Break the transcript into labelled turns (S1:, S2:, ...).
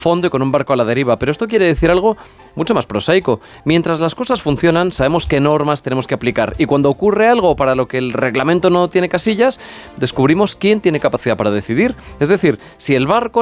S1: fondo y con un barco a la deriva, pero esto quiere decir algo mucho más prosaico. Mientras las cosas funcionan, sabemos qué normas tenemos que aplicar, y cuando ocurre algo para lo que el reglamento no tiene casillas, descubrimos quién tiene capacidad para decidir. Es decir, si el barco